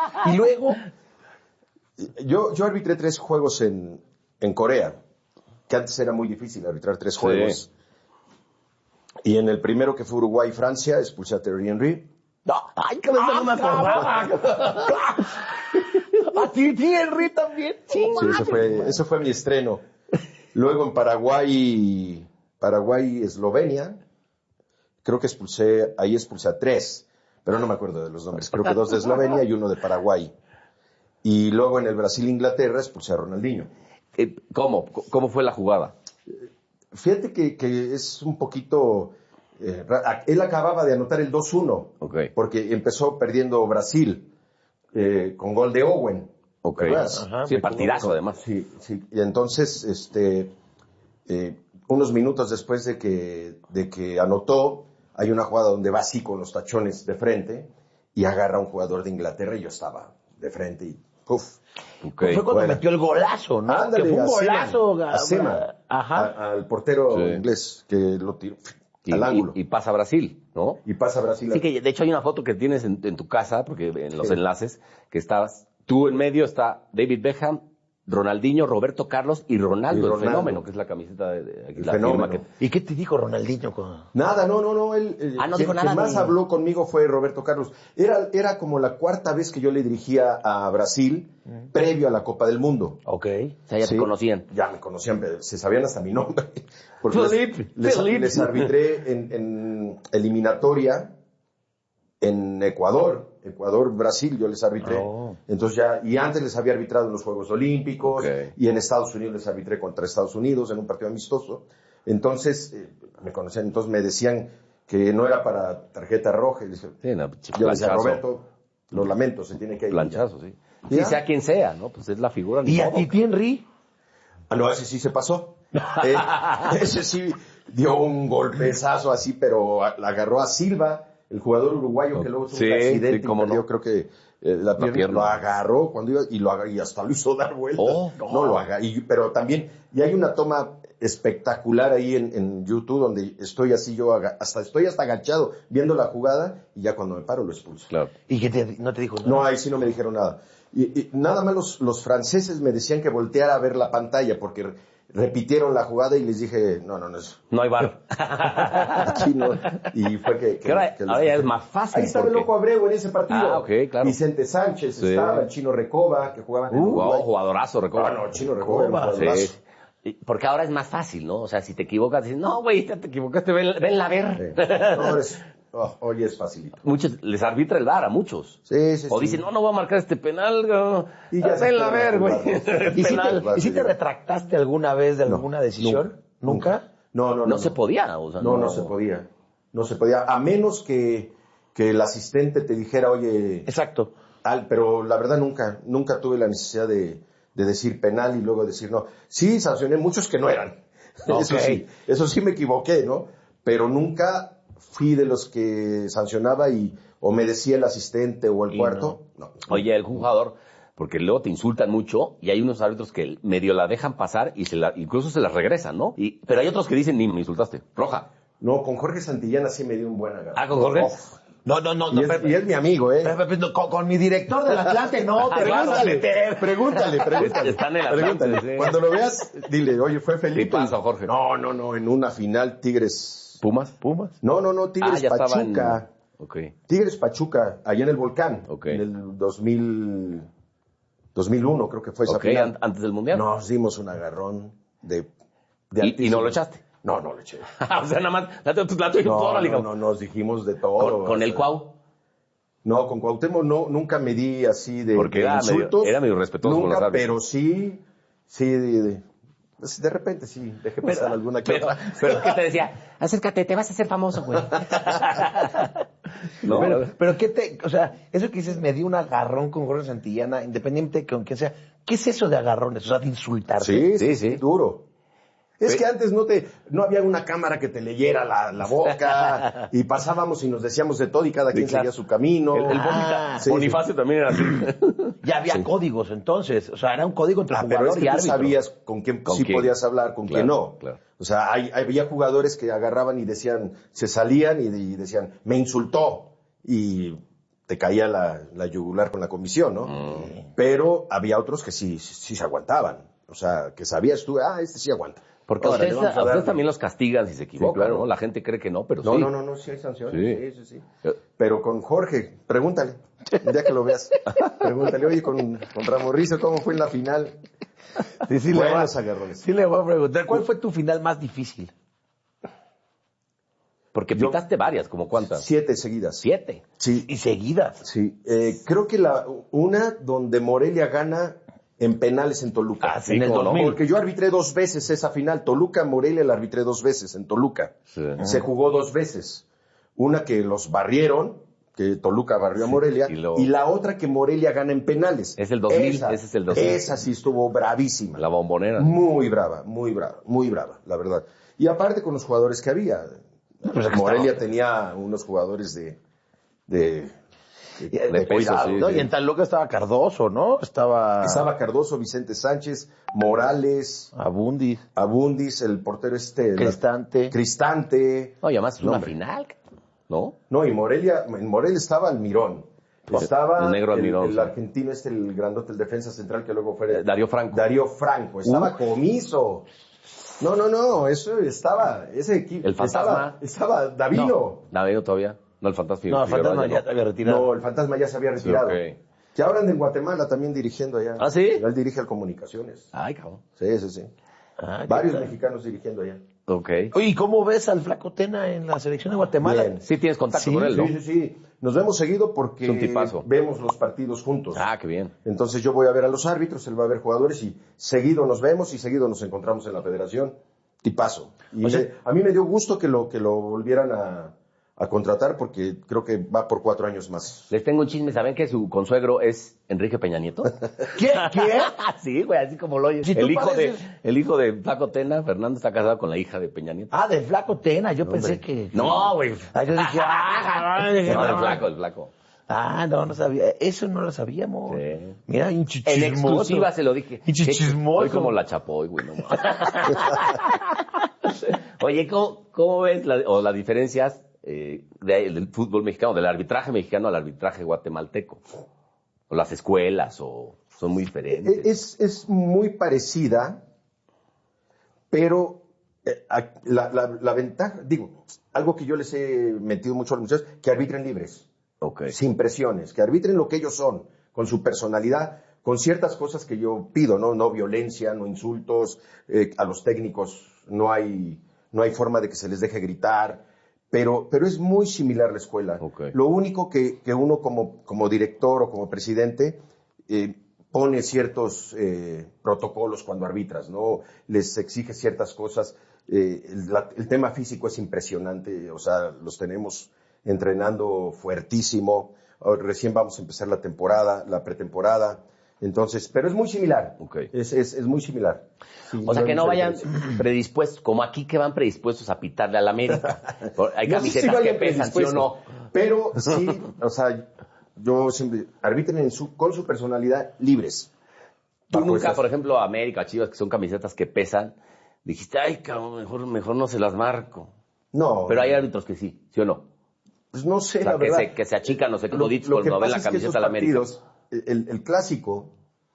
Y luego... Yo arbitré 3 juegos en Corea, que antes era muy difícil arbitrar 3 juegos. Y en el primero, que fue Uruguay-Francia, expulsé a Thierry Henry. No, ¡ay, que no me acordaba! ¿A Thierry Henry también? Sí, eso fue mi estreno. Luego en Paraguay-Eslovenia, creo que expulsé a 3, pero no me acuerdo de los nombres. Creo que 2 de Eslovenia y 1 de Paraguay. Y luego en el Brasil-Inglaterra expulsé a Ronaldinho. ¿Cómo fue la jugada? Fíjate que es un poquito... él acababa de anotar el 2-1, porque empezó perdiendo Brasil con gol de Owen. Sí, partidazo además. Sí. Y entonces, unos minutos después de que anotó, hay una jugada donde va así con los tachones de frente y agarra a un jugador de Inglaterra y yo estaba de frente y ¡puf! Fue cuando metió el golazo, ¿no? Ándale, que fue un golazo. Al portero inglés que lo tiró al ángulo. Y pasa a Brasil, ¿no? Y pasa a Brasil. Sí, que de hecho hay una foto que tienes en tu casa, porque en los enlaces, que estabas, tú en medio está David Beckham, Ronaldinho, Roberto Carlos y Ronaldo, el fenómeno, que es la camiseta de aquí, la firma que... ¿Y qué te dijo Ronaldinho? Nada, no, él no dijo nada. Quien más habló conmigo fue Roberto Carlos. Era como la 4ª vez que yo le dirigía a Brasil, previo a la Copa del Mundo. O sea, ya te conocían. Ya me conocían, se sabían hasta mi nombre. Porque Felipe. Les arbitré en eliminatoria en Ecuador-Brasil, yo les arbitré. Entonces y antes les había arbitrado en los Juegos Olímpicos, y en Estados Unidos les arbitré contra Estados Unidos en un partido amistoso. Entonces, me conocían, entonces me decían que no era para tarjeta roja. Yo decía, Roberto, lo lamento, se tiene que ir. Planchazo, sí. Sí, sea quien sea, ¿no? Pues es la figura. ¿Y a ti, Henry? No, ese sí se pasó. Ese sí dio un golpezazo así, pero la agarró a Silva, el jugador uruguayo que luego tuvo un accidente y perdió, creo que la pierna, lo agarró cuando iba y hasta lo hizo dar vueltas. No lo haga. Pero también, y hay una toma espectacular ahí en YouTube donde estoy así yo, estoy hasta agachado viendo la jugada y ya cuando me paro lo expulso. Claro. ¿Y qué no te dijo nada? No, ahí sí no me dijeron nada. Y nada más los franceses me decían que volteara a ver la pantalla porque repitieron la jugada y les dije, no hay VAR. Aquí no. Y fue que ahora ya es más fácil. Ahí estaba el Loco Abreu en ese partido. Claro. Vicente Sánchez estaba, el Chino Recoba, que jugaba en Uruguay. Jugadorazo Recoba. No, Chino Recoba era un jugadorazo. Porque ahora es más fácil, ¿no? O sea, si te equivocas, dices, no, güey, te equivocaste, venla a ver. Hoy es facilito. Muchos, les arbitra el VAR a muchos. Sí. O dicen, no voy a marcar este penal, y ya venla a ver, güey. ¿Y si te retractaste alguna vez de alguna decisión? ¿Nunca? No se podía, o sea. No se podía. No se podía, a menos que el asistente te dijera, oye... Exacto. Pero la verdad nunca tuve la necesidad de decir penal y luego decir no. Sí, sancioné muchos que no eran. Eso sí me equivoqué, ¿no? Pero nunca fui de los que sancionaba o me decía el asistente o el cuarto. No. Oye, el jugador, porque luego te insultan mucho y hay unos árbitros que medio la dejan pasar y incluso se las regresan, ¿no? Pero hay otros que dicen, ni me insultaste, roja. No, con Jorge Santillana sí me dio un buen agarre. ¿Con Jorge? No. Y es mi amigo, ¿eh? Con mi director del Atlante, no. Pregúntale. Está en el Atlante. Sí. Cuando lo veas, dile, oye, fue Felipe. ¿Qué pasa, Jorge? No, en una final Tigres... ¿Pumas? No, Tigres Pachuca. Tigres Pachuca, allá en el Volcán. En el 2001 creo que fue esa final. ¿Antes del Mundial? Nos dimos un agarrón de ¿Y no lo echaste? No lo eché. O sea, nada más, la tuya no, nos dijimos de todo. ¿Con el Cuau? No, con Cuauhtémoc no, nunca me di así de porque insultos. Era medio respetuoso nunca, con los árbitros. pero sí, de repente sí, dejé pasar alguna que otra. Pero ¿qué te decía? Acércate, te vas a hacer famoso, güey. Pero o sea, eso que dices, me di un agarrón con Jorge Santillana, independiente de con quién sea. ¿Qué es eso de agarrones? O sea, de insultarte. Sí, duro. Es que antes no había una cámara que te leyera la boca y pasábamos y nos decíamos de todo y cada quien seguía su camino. Bonifacio también era así. Ya había códigos entonces, o sea, era un código entre jugador pero es que y árbitro. Tú sabías con quién podías hablar, con quién no. Claro. O sea, había jugadores que agarraban y decían, se salían y decían, me insultó. Y te caía la yugular con la comisión, ¿no? Pero había otros que sí se aguantaban. O sea, que sabías tú, este sí aguanta. Porque a ustedes también los castigan si se equivocan, sí, claro. ¿no? La gente cree que no, pero sí. No, sí hay sanciones. Sí. Pero con Jorge, pregúntale, el día que lo veas, pregúntale, oye, con Ramorrizo, ¿cómo fue en la final? Sí, le voy a preguntar, ¿cuál fue tu final más difícil? Porque pitaste varias, ¿como cuántas? 7 seguidas. 7. Sí. ¿Y seguidas? Sí. Creo que una donde Morelia gana en penales en Toluca. Sí, en el 2000. Porque yo arbitré 2 veces esa final. Toluca-Morelia la arbitré 2 veces en Toluca. Sí. Se jugó 2 veces. Una que los barrieron, que Toluca barrió a Morelia, y la otra que Morelia gana en penales. Es el 2000, ese es el 2000. Esa sí estuvo bravísima. La Bombonera. Muy brava, la verdad. Y aparte con los jugadores que había. Pues Morelia tenía unos jugadores de peso, cuidado, sí, ¿no? Y en Toluca estaba Cardoso, ¿no? Estaba Cardoso, Vicente Sánchez, Morales, Abundis, el portero Cristante. No, y además es una final, ¿no? No, y en Morelia estaba Almirón. Estaba el negro Almirón. El argentino el grandote, el defensa central que luego fue Darío Franco. Estaba Comiso. No, eso estaba, ese equipo. El fantasma. Estaba Davino. No, Davino todavía. No, el fantasma. No, el fantasma ya se había retirado. No, el fantasma ya se había retirado. Sí, okay. Que ahora anda en Guatemala también dirigiendo allá. ¿Ah, sí? Él dirige al Comunicaciones. Ay, cabrón. Sí. Varios mexicanos dirigiendo allá. Ok. Oye, ¿y cómo ves al Flaco Tena en la selección de Guatemala? Bien. Sí tienes contacto con él, ¿no? Sí. Nos vemos seguido porque vemos los partidos juntos. Ah, qué bien. Entonces yo voy a ver a los árbitros, él va a ver jugadores y seguido nos vemos y seguido nos encontramos en la federación. Tipazo. Y a mí me dio gusto que lo volvieran a contratar porque creo que va por 4 años más. Les tengo un chisme, ¿saben que su consuegro es Enrique Peña Nieto? ¿Qué? Sí, güey, así como lo oyes. ¿Sí, el hijo de Flaco Tena, Fernando, está casado con la hija de Peña Nieto. Ah, del Flaco Tena, yo pensé que... No, güey. Yo dije, el Flaco. Ah, no sabía. Eso no lo sabíamos. Sí. Mira, en exclusiva se lo dije. Chismoso. Soy como la Chapoy, güey. No. Oye, ¿cómo ves las diferencias del fútbol mexicano, del arbitraje mexicano al arbitraje guatemalteco? O las escuelas, o son muy diferentes. Es muy parecida, pero la ventaja, algo que yo les he metido mucho a los muchachos, que arbitren libres. Okay. Sin presiones, que arbitren lo que ellos son, con su personalidad, con ciertas cosas que yo pido, no violencia, no insultos, a los técnicos no hay forma de que se les deje gritar, pero es muy similar la escuela. Okay. Lo único que uno como director o como presidente pone ciertos protocolos cuando arbitras, ¿no? Les exige ciertas cosas. El tema físico es impresionante, o sea, los tenemos entrenando fuertísimo. Recién vamos a empezar la pretemporada. Entonces, pero es muy similar. Okay. Es muy similar. Sí, o sea, que no vayan predispuestos, como aquí que van predispuestos a pitarle al América. Hay camisetas que pesan, ¿sí o no? Pero sí, o sea, yo siempre, arbitren con su personalidad libres. Tú nunca, por ejemplo, América, Chivas, que son camisetas que pesan, dijiste, ay, cabrón, mejor no se las marco. No. Pero hay árbitros que sí, ¿sí o no? Pues no sé, o sea, la verdad. Que se achican, no sé qué dicho cuando ven la camiseta de la América. El clásico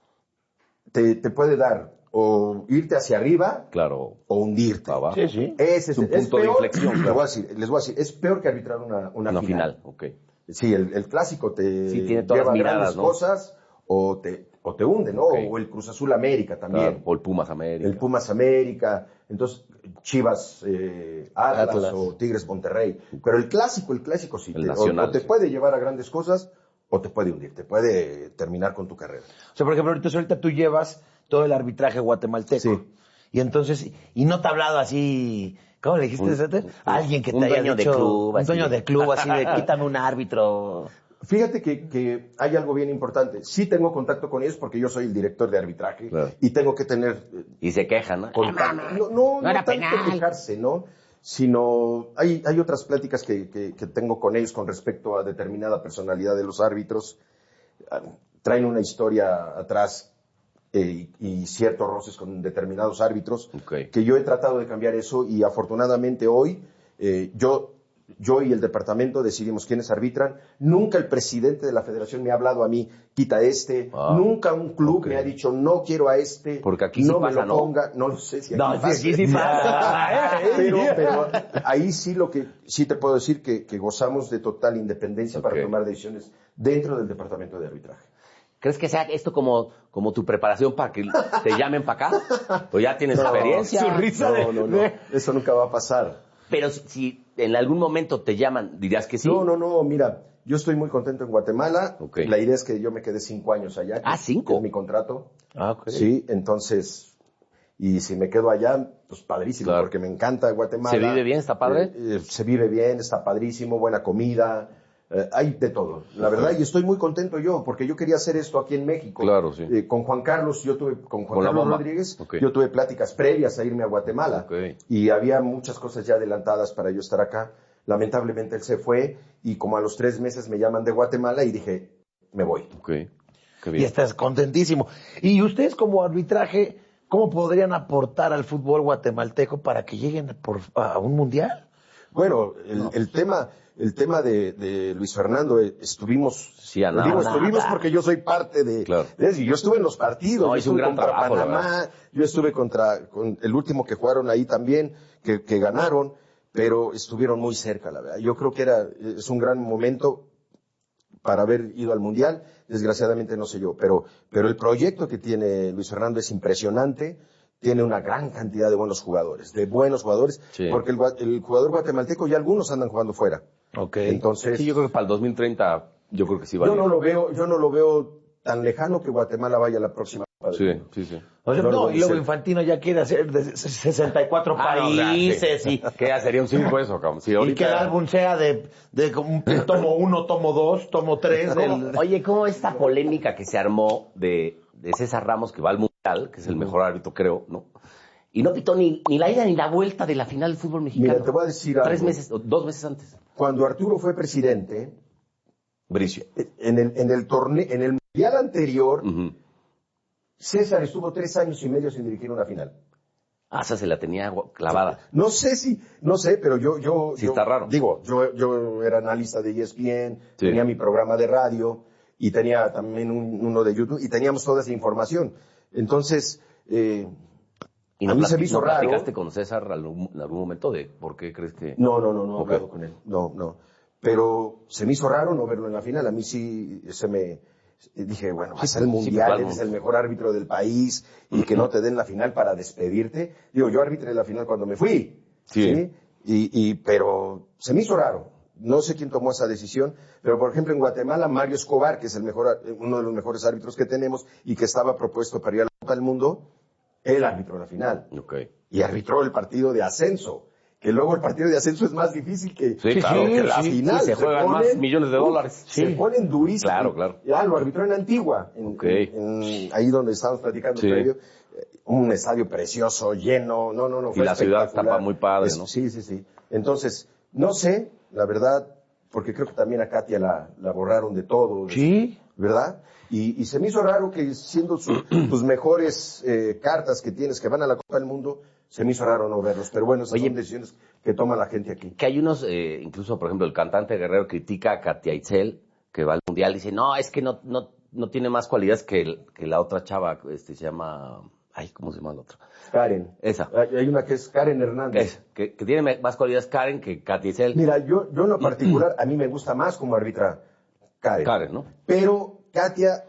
te puede dar o irte hacia arriba, claro, o hundirte. Abajo. Sí. Ese es un punto de inflexión. Claro. Les voy a decir, es peor que arbitrar una final. Okay. Sí, el clásico te tiene todas lleva las miradas, grandes cosas o te hunde, ¿no? Okay. O el Cruz Azul América también. Claro, o el Pumas América. El Pumas América. Entonces, Chivas Atlas o Tigres Monterrey. Pero el clásico sí. O te puede llevar a grandes cosas o te puede hundir, te puede terminar con tu carrera. O sea, por ejemplo, ahorita tú llevas todo el arbitraje guatemalteco. Sí. Y entonces, y no te ha hablado así, ¿cómo le dijiste? Alguien que te haya dicho, un dueño de club, así de quítame un árbitro. Fíjate que hay algo bien importante. Sí tengo contacto con ellos porque yo soy el director de arbitraje. Claro. Y tengo que tener... y se quejan, ¿no? No tanto quejarse, ¿no? Sino hay otras pláticas que tengo con ellos con respecto a determinada personalidad de los árbitros. Traen una historia atrás y ciertos roces con determinados árbitros, okay, que yo he tratado de cambiar eso y afortunadamente hoy yo yo y el departamento decidimos quiénes arbitran. Nunca el presidente de la federación me ha hablado a mí, quita este. Nunca un club me ha dicho, no quiero a este. Porque aquí no sí pasa, me lo ponga. No lo sé si aquí pasa. Aquí sí pasa. pero ahí sí sí te puedo decir que gozamos de total independencia para tomar decisiones dentro del departamento de arbitraje. ¿Crees que sea esto como tu preparación para que te llamen para acá? Pues ya tienes experiencia. Su risa no. Eso nunca va a pasar. Pero si en algún momento te llaman, ¿dirías que sí? No, mira, yo estoy muy contento en Guatemala. La idea es que yo me quedé 5 años allá. 5. Es mi contrato. Okay. Sí, entonces, y si me quedo allá, pues padrísimo, porque me encanta Guatemala. ¿Se vive bien? ¿Está padre? Se vive bien, está padrísimo, buena comida. Hay de todo, la verdad, y estoy muy contento yo, porque yo quería hacer esto aquí en México. Claro, sí. Con Juan Carlos, con Juan Carlos Rodríguez, yo tuve pláticas previas a irme a Guatemala. Y había muchas cosas ya adelantadas para yo estar acá. Lamentablemente él se fue, y como a los 3 meses me llaman de Guatemala y dije, me voy. Qué bien. Y estás contentísimo. Y ustedes como arbitraje, ¿cómo podrían aportar al fútbol guatemalteco para que lleguen a un mundial? Bueno, el tema de Luis Fernando, estuvimos porque yo soy parte de eso. Yo estuve en los partidos, yo estuve contra Panamá, yo estuve con el último que jugaron ahí también, que ganaron, pero estuvieron muy cerca, la verdad. Yo creo que es un gran momento para haber ido al Mundial. Desgraciadamente no sé yo, pero el proyecto que tiene Luis Fernando es impresionante. Tiene una gran cantidad de buenos jugadores, porque el jugador guatemalteco ya algunos andan jugando fuera. Entonces, sí, yo creo que para el 2030, yo creo que sí va. Yo no lo veo tan lejano que Guatemala vaya a la próxima. Sí. O sea, y luego Infantino ya quiere hacer de 64 países y que ya sería un 5 eso, cabrón. Sí, y que el álbum sea de tomo 1, tomo 2, tomo 3. Oye, ¿cómo esta polémica que se armó de César Ramos, que va al Mundial, que es el mejor árbitro, creo, ¿no? Y no pitó ni la ida ni la vuelta de la final del fútbol mexicano. Mira, te voy a decir algo. 3 meses, 2 meses antes. Cuando Arturo fue presidente, Bricio, en el torneo, en el Mundial anterior, César estuvo 3 años y medio sin dirigir una final. Esa se la tenía clavada. No sé, pero yo sí, está raro. Digo, yo era analista de ESPN, tenía mi programa de radio y tenía también uno de YouTube y teníamos toda esa información. Entonces, ¿Y a mí se me hizo raro. ¿Platicaste con César en algún momento de por qué crees que...? No, he hablado con él. No. Pero se me hizo raro no verlo en la final. A mí sí dije, bueno, vas al Mundial, eres el mejor árbitro del país y que no te den la final para despedirte. Digo, yo arbitré la final cuando me fui. ¿Sí? Pero se me hizo raro. No sé quién tomó esa decisión, pero por ejemplo en Guatemala, Mario Escobar, que es uno de los mejores árbitros que tenemos y que estaba propuesto para ir a la Copa del Mundo, él arbitró la final. Y arbitró el partido de ascenso. Que luego el partido de ascenso es más difícil que la final. Se juegan más millones de dólares. Se ponen durísimos. Claro. Ya lo arbitró en Antigua, ahí donde estábamos platicando previo. Un estadio precioso, lleno. No. Y la ciudad estaba muy padre, ¿no? Sí. Entonces, no sé, la verdad, porque creo que también a Katia la borraron de todo. Sí. ¿Verdad? Y se me hizo raro que siendo tus mejores cartas que tienes que van a la Copa del Mundo, se me hizo raro no verlos. Pero bueno, esas son decisiones que toma la gente aquí. Que hay unos, incluso por ejemplo el cantante Guerrero critica a Katia Itzel, que va al Mundial, dice, no, es que no tiene más cualidades que la otra chava, se llama... ¿cómo se llama la otra? Karen. Esa. Hay una que es Karen Hernández. Que tiene más cualidades Karen que Katia Itzel. Mira, yo en lo particular, a mí me gusta más como arbitra Karen. Karen, ¿no? Pero Katia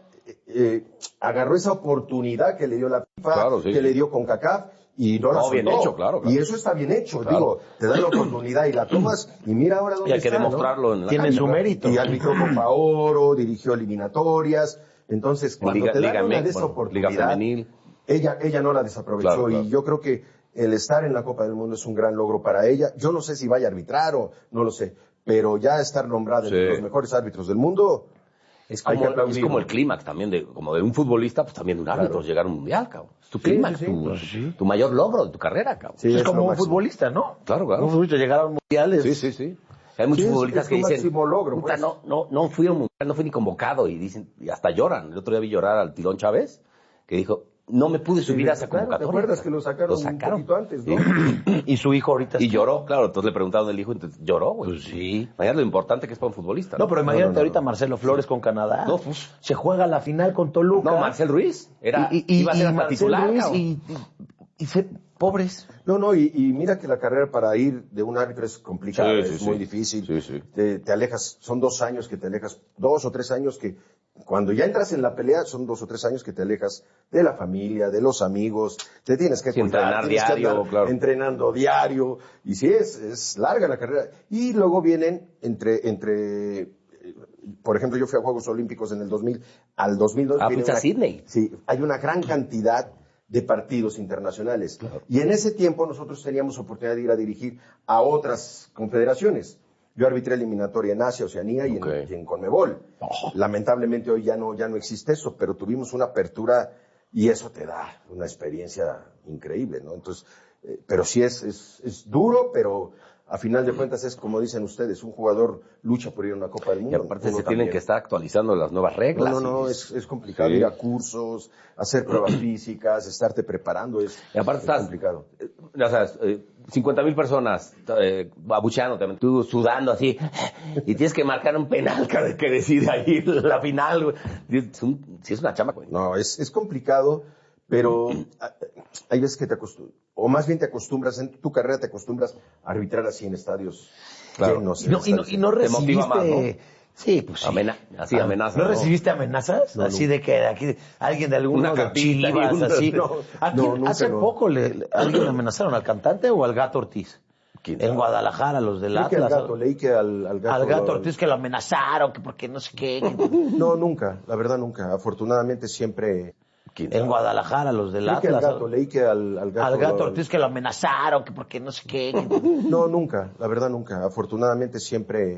agarró esa oportunidad que le dio la FIFA, que le dio CONCACAF, y no la soltó. Bien hecho, claro. Y eso está bien hecho, digo, te dan la oportunidad y la tomas, y mira ahora dónde está. Y hay que demostrarlo en la Tiene su mérito. Y arbitró Copa Oro, dirigió eliminatorias, entonces cuando te dan una de esa oportunidad, Liga Femenil. Ella no la desaprovechó, y yo creo que el estar en la Copa del Mundo es un gran logro para ella. Yo no sé si vaya a arbitrar o no lo sé, pero ya estar nombrada entre los mejores árbitros del mundo... Es como el clímax también, como de un futbolista, pues también de un árbitro, llegar a un mundial, cabrón. Es tu clímax, tu mayor logro de tu carrera, cabrón. Sí, es como un futbolista, ¿no? Claro. Un futbolista llegar a un mundial Sí. Hay muchos futbolistas que dicen, logro, puta, no fui a un mundial, no fui ni convocado, y hasta lloran. El otro día vi llorar al Tilón Chávez, que dijo, no me pude subir a esa convocatoria. ¿Te acuerdas que lo sacaron un poquito antes, no? Y su hijo ahorita... Y lloró, claro. Entonces le preguntaron del hijo, entonces lloró, güey. Pues sí. Imagínate lo importante que es para un futbolista. No, pero imagínate ahorita Marcelo Flores con Canadá. No, pues... Se juega la final con Toluca. No, Marcel Ruiz. Iba a ser hasta titular, Ruiz y pobres. No, y mira que la carrera para ir de un árbitro es complicada, es muy difícil. Sí. Te alejas, son 2 años que te alejas, 2 o 3 años que cuando ya entras en la pelea son 2 o 3 años que te alejas de la familia, de los amigos, te tienes que cuidar, entrenar diario, claro. Entrenando diario, y sí es larga la carrera. Y luego vienen por ejemplo, yo fui a Juegos Olímpicos en el 2000, al 2002. Fuiste a Sydney. Sí, hay una gran cantidad de partidos internacionales. Claro. Y en ese tiempo nosotros teníamos oportunidad de ir a dirigir a otras confederaciones. Yo arbitré eliminatoria en Asia, Oceanía y en Conmebol. Lamentablemente hoy ya no existe eso, pero tuvimos una apertura y eso te da una experiencia increíble, ¿no? Entonces, pero sí es duro, pero a final de cuentas es como dicen ustedes, un jugador lucha por ir a una Copa del Mundo. Y aparte tienen que estar actualizando las nuevas reglas. No, es complicado ir a cursos, hacer pruebas físicas, estarte preparando, es complicado. Ya sabes, 50,000 personas abucheándote, tú sudando así, y tienes que marcar un penal que decide ahí la final. Sí, es una chamba, güey. No, es complicado, pero hay veces que te acostumbras, o más bien te acostumbras, en tu carrera te acostumbras a arbitrar así en estadios llenos. Y no recibiste... Te motiva más, ¿no? Sí, pues sí. Amenazas. ¿No recibiste amenazas? No, así nunca. de que aquí alguien de alguna cartita, así. Hace no. poco alguien amenazaron al cantante o al Gato Ortiz. En Guadalajara, los del Atlas. Leí que al Gato Ortiz que lo amenazaron, que porque no sé qué. No, nunca, la verdad nunca. Afortunadamente siempre... En Guadalajara, los del Atlas. Leí que al Gato Ortiz que lo amenazaron, que porque no sé qué. No, nunca, la verdad nunca. Afortunadamente siempre...